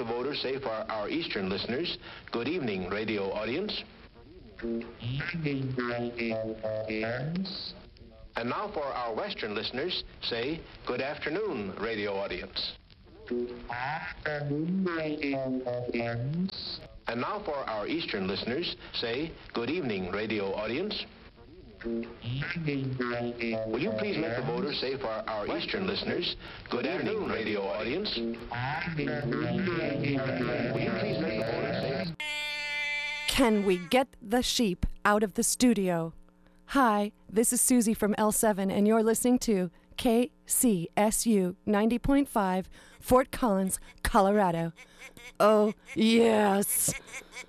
the voter say for our Eastern listeners, good evening, radio audience. Good evening, radio audience. And now for our Western listeners, say, good afternoon, radio audience. Good afternoon, radio audience. And now for our Eastern listeners, say, good evening, radio audience. Good evening, radio Will you please make the audience. voter say for our Eastern listeners, good evening, radio audience. Good afternoon, radio audience. Will you please make the voter say... Can we get the sheep out of the studio? Hi, this is Susie from L7, and you're listening to KCSU 90.5, Fort Collins, Colorado. Oh, yes.